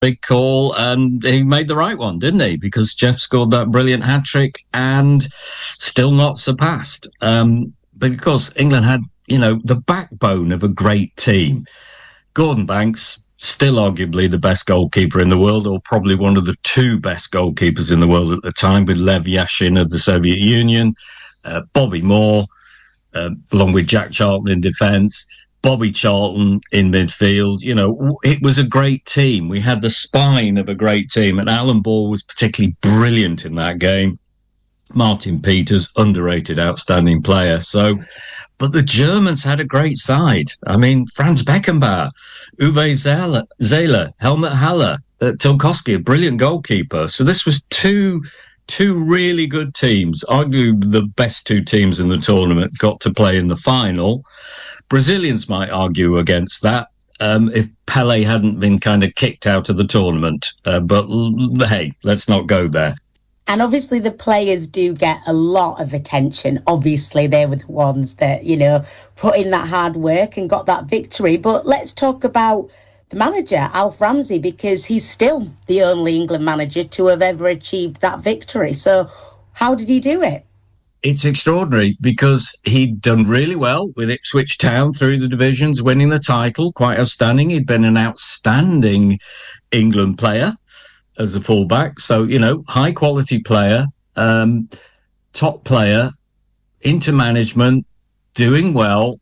big call, and he made the right one, didn't he? Because Jeff scored that brilliant hat-trick and still not surpassed. But because England had, the backbone of a great team. Gordon Banks, still arguably the best goalkeeper in the world, or probably one of the two best goalkeepers in the world at the time, with Lev Yashin of the Soviet Union, Bobby Moore, along with Jack Charlton in defence, Bobby Charlton in midfield. It was a great team. We had the spine of a great team, and Alan Ball was particularly brilliant in that game. Martin Peters, underrated, outstanding player. But the Germans had a great side. I mean, Franz Beckenbauer, Uwe Seeler, Helmut Haller, Tilkowski, a brilliant goalkeeper. So this was two really good teams. Arguably the best two teams in the tournament got to play in the final. Brazilians might argue against that if Pelé hadn't been kind of kicked out of the tournament. But hey, let's not go there. And obviously the players do get a lot of attention. Obviously they were the ones that, put in that hard work and got that victory. But let's talk about the manager, Alf Ramsey, because he's still the only England manager to have ever achieved that victory. So how did he do it? It's extraordinary because he'd done really well with Ipswich Town through the divisions, winning the title, quite outstanding. He'd been an outstanding England player as a fullback. So, high quality player, top player, into management, doing well.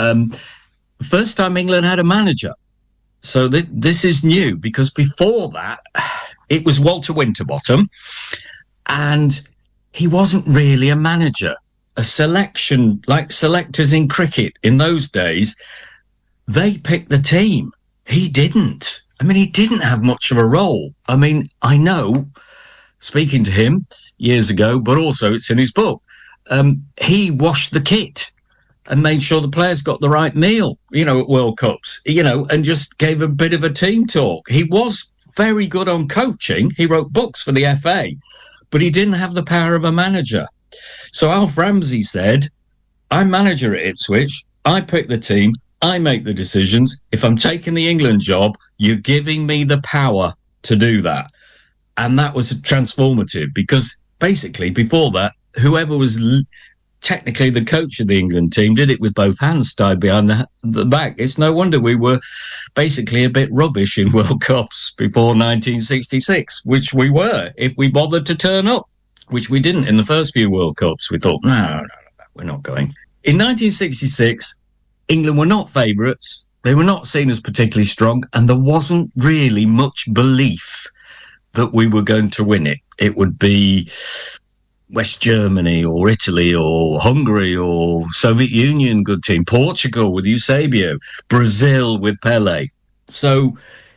First time England had a manager. So this is new, because before that, it was Walter Winterbottom, and he wasn't really a manager. A selection, like selectors in cricket in those days, they picked the team. He didn't. I mean, he didn't have much of a role. I mean, I know, speaking to him years ago, but also it's in his book, he washed the kit and made sure the players got the right meal, at World Cups, and just gave a bit of a team talk. He was very good on coaching. He wrote books for the FA, but he didn't have the power of a manager. So Alf Ramsey said, I'm manager at Ipswich. I pick the team. I make the decisions. If I'm taking the England job, you're giving me the power to do that. And that was transformative, because basically before that, whoever was technically the coach of the England team did it with both hands tied behind the back. It's no wonder we were basically a bit rubbish in World Cups before 1966, which we were, if we bothered to turn up, which we didn't in the first few World Cups. We thought, no, we're not going. In 1966, England were not favourites. They were not seen as particularly strong, and there wasn't really much belief that we were going to win it. It would be West Germany or Italy or Hungary or Soviet Union, good team, Portugal with Eusebio, Brazil with Pelé. So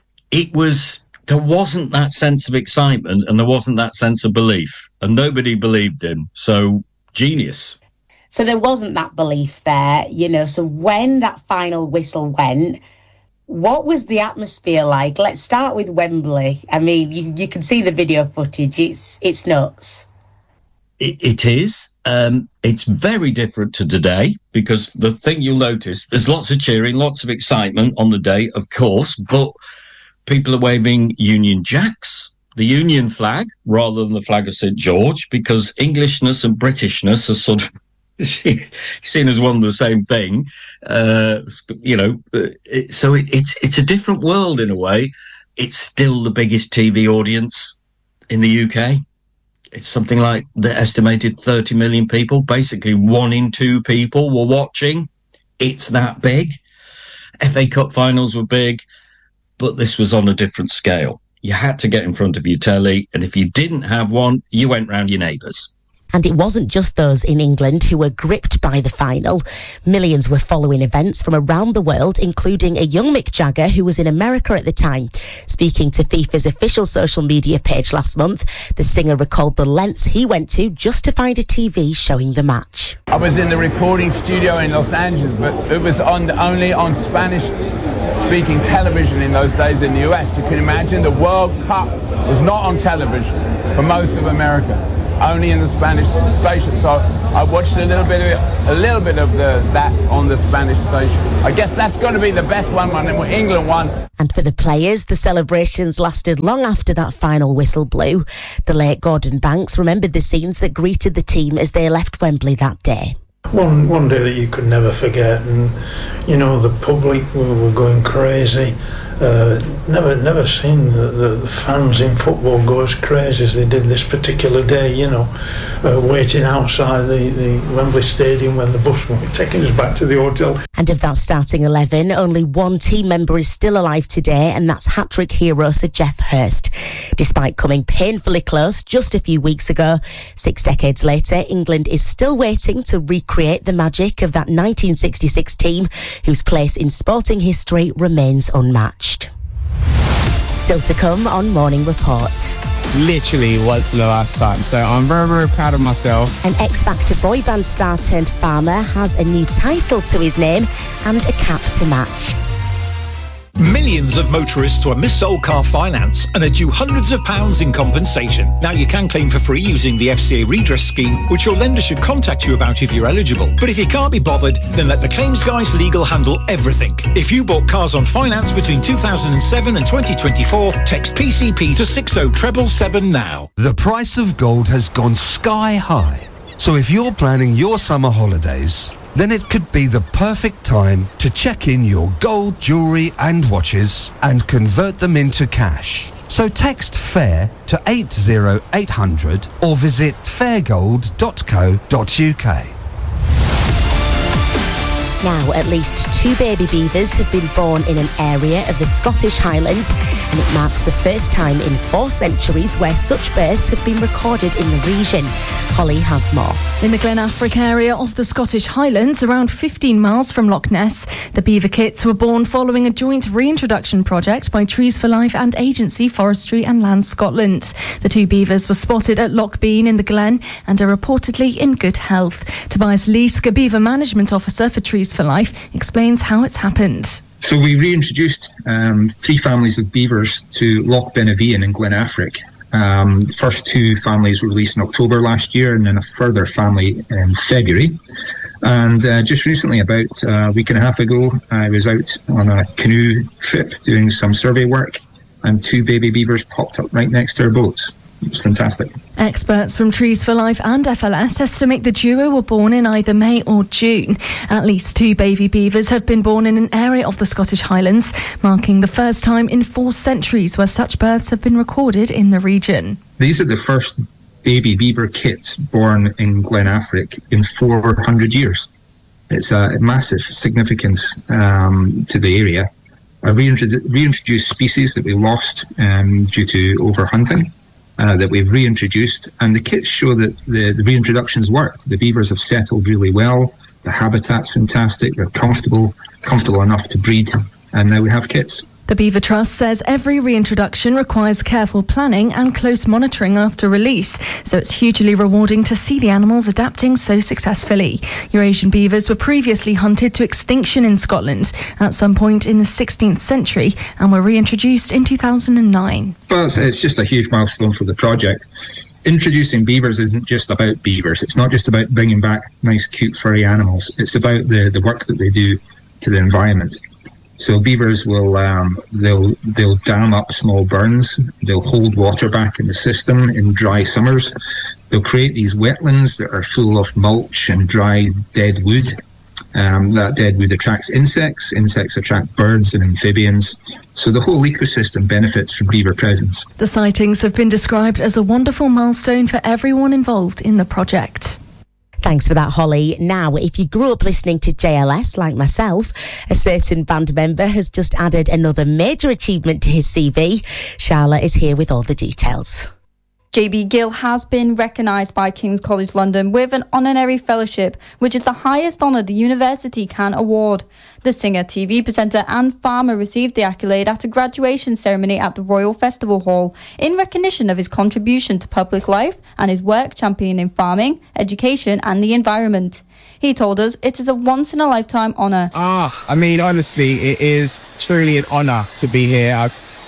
there wasn't that sense of excitement, and there wasn't that sense of belief, and nobody believed him. So genius. So there wasn't that belief there, so when that final whistle went, what was the atmosphere like? Let's start with Wembley. I mean, you can see the video footage. It's nuts. It is. It's very different to today, because the thing you'll notice, there's lots of cheering, lots of excitement on the day, of course, but people are waving Union Jacks, the Union flag, rather than the flag of St. George, because Englishness and Britishness are sort of seen as one and the same thing, so it's a different world in a way. It's still the biggest TV audience in the UK. It's something like the estimated 30 million people. Basically, 1 in 2 people were watching. It's that big. FA Cup finals were big, but this was on a different scale. You had to get in front of your telly, and if you didn't have one, you went round your neighbours. And it wasn't just those in England who were gripped by the final. Millions were following events from around the world, including a young Mick Jagger who was in America at the time. Speaking to FIFA's official social media page last month, the singer recalled the lengths he went to just to find a TV showing the match. I was in the recording studio in Los Angeles, but it was only on Spanish-speaking television in those days in the US. You can imagine the World Cup was not on television for most of America, only in the Spanish station. So I watched a little bit of that on the Spanish station. I guess that's going to be the best one when England won. And for the players, the celebrations lasted long after that final whistle blew. The late Gordon Banks remembered the scenes that greeted the team as they left Wembley that day. One day that you could never forget, and you know the public were going crazy. Never seen the fans in football go as crazy as they did this particular day. You know, waiting outside the Wembley Stadium when the bus was taking us back to the hotel. And of that starting 11, only one team member is still alive today, and that's hat-trick hero Sir Geoff Hurst. Despite coming painfully close just a few weeks ago, 6 decades later, England is still waiting to recreate the magic of that 1966 team, whose place in sporting history remains unmatched. Still to come on Morning Report. Literally once in the last time, so I'm very, very proud of myself. An X-Factor boy band star turned farmer has a new title to his name and a cap to match. Millions of motorists were mis-sold car finance and are due hundreds of pounds in compensation. Now you can claim for free using the FCA redress scheme, which your lender should contact you about if you're eligible. But if you can't be bothered, then let the Claims Guys Legal handle everything. If you bought cars on finance between 2007 and 2024, text PCP to 60777 now. The price of gold has gone sky high. So if you're planning your summer holidays, then it could be the perfect time to check in your gold, jewellery and watches and convert them into cash. So text FAIR to 80800 or visit fairgold.co.uk. Now, at least 2 baby beavers have been born in an area of the Scottish Highlands, and it marks the first time in 4 centuries where such births have been recorded in the region. Holly has more. In the Glen Affric area of the Scottish Highlands, around 15 miles from Loch Ness, the beaver kits were born following a joint reintroduction project by Trees for Life and Agency Forestry and Land Scotland. The 2 beavers were spotted at Loch Bean in the Glen and are reportedly in good health. Tobias Leask, a beaver management officer for Trees for Life, explains how it's happened. So we reintroduced 3 families of beavers to Loch Benevian in Glen Affric. The first 2 families were released in October last year, and then a further family in February. And just recently, about a week and a half ago, I was out on a canoe trip doing some survey work, and 2 baby beavers popped up right next to our boats. It's fantastic. Experts from Trees for Life and FLS estimate the duo were born in either May or June. At least 2 baby beavers have been born in an area of the Scottish Highlands, marking the first time in 4 centuries where such births have been recorded in the region. These are the first baby beaver kits born in Glen Affric in 400 years. It's a massive significance to the area. A reintroduced species that we lost due to overhunting. That we've reintroduced, and the kits show that the reintroductions worked. The beavers have settled really well, the habitat's fantastic, they're comfortable enough to breed, and now we have kits. The Beaver Trust says every reintroduction requires careful planning and close monitoring after release, so it's hugely rewarding to see the animals adapting so successfully. Eurasian beavers were previously hunted to extinction in Scotland at some point in the 16th century and were reintroduced in 2009. Well, it's just a huge milestone for the project. Introducing beavers isn't just about beavers. It's not just about bringing back nice, cute, furry animals. It's about the work that they do to the environment. So beavers will they'll dam up small burns. They'll hold water back in the system in dry summers. They'll create these wetlands that are full of mulch and dry dead wood. That dead wood attracts insects. Insects attract birds and amphibians. So the whole ecosystem benefits from beaver presence. The sightings have been described as a wonderful milestone for everyone involved in the project. Thanks for that, Holly. Now, if you grew up listening to JLS like myself, a certain band member has just added another major achievement to his CV. Charlotte is here with all the details. JB Gill has been recognised by King's College London with an honorary fellowship, which is the highest honour the university can award. The singer, TV presenter and farmer received the accolade at a graduation ceremony at the Royal Festival Hall in recognition of his contribution to public life and his work championing farming, education and the environment. He told us it is a once-in-a-lifetime honour. Honestly, it is truly an honour to be here.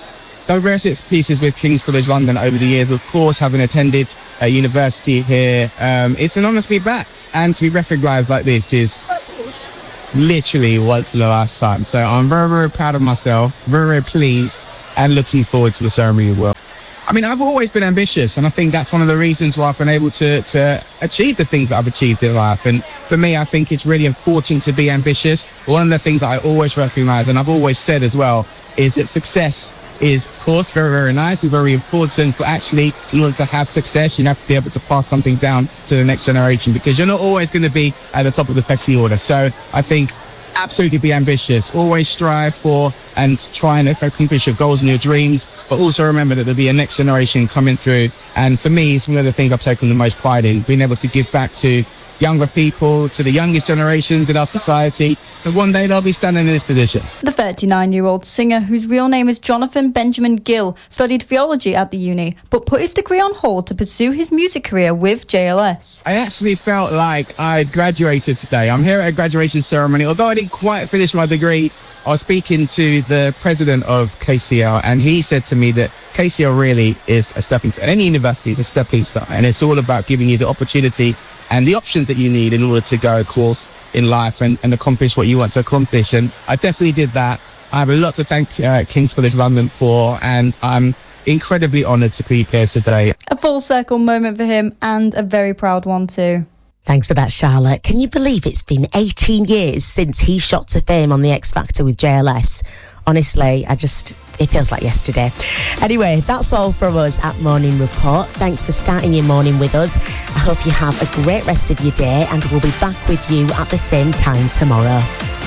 done various pieces with King's College London over the years. Of course, having attended a university here, it's an honour to be back and to be recognised like this is literally once in a lifetime. So I'm very, very proud of myself, very, very pleased, and looking forward to the ceremony as well. I mean, I've always been ambitious, and I think that's one of the reasons why I've been able to achieve the things that I've achieved in life. And for me, I think it's really important to be ambitious. One of the things that I always recognise, and I've always said as well, is that success is, of course, very, very nice and very important, but actually, in order to have success, you have to be able to pass something down to the next generation, because you're not always going to be at the top of the pecking order. So I think absolutely be ambitious, always strive for and try and accomplish your goals and your dreams, but also remember that there'll be a next generation coming through. And for me, it's one of the things I've taken the most pride in, being able to give back to younger people, to the youngest generations in our society, because one day they'll be standing in this position. The 39-year-old singer, whose real name is Jonathan Benjamin Gill, studied theology at the uni, but put his degree on hold to pursue his music career with JLS. I actually felt like I'd graduated today. I'm here at a graduation ceremony. Although I didn't quite finish my degree, I was speaking to the president of KCL, and he said to me that KCL really is a stepping stone. Any university is a stepping stone, and it's all about giving you the opportunity and the options that you need in order to go, of course, in life and accomplish what you want to accomplish. And I definitely did that. I have a lot to thank King's College London for, and I'm incredibly honoured to be here today. A full circle moment for him, and a very proud one too. Thanks for that, Charlotte. Can you believe it's been 18 years since he shot to fame on The X Factor with JLS? Honestly, it feels like yesterday. Anyway, that's all from us at Morning Report. Thanks for starting your morning with us. I hope you have a great rest of your day, and we'll be back with you at the same time tomorrow.